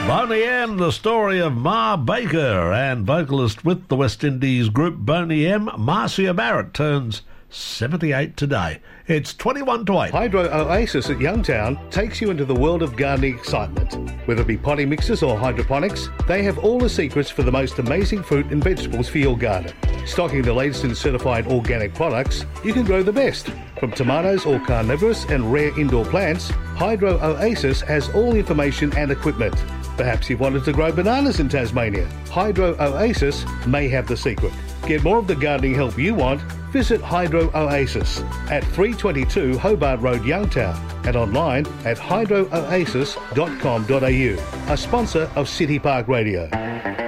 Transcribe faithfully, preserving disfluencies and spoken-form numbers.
Boney M, the story of Ma Baker, and vocalist with the West Indies group Boney M, Marcia Barrett, turns seventy-eight today. It's twenty-one to eight. Hydro Oasis at Youngtown takes you into the world of gardening excitement. Whether it be potting mixes or hydroponics, they have all the secrets for the most amazing fruit and vegetables for your garden. Stocking the latest in certified organic products, you can grow the best. From tomatoes or carnivorous and rare indoor plants, Hydro Oasis has all the information and equipment. Perhaps you've wanted to grow bananas in Tasmania. Hydro Oasis may have the secret. Get more of the gardening help you want, visit Hydro Oasis at three twenty-two Hobart Road, Youngtown, and online at hydro oasis dot com dot a u, a sponsor of City Park Radio.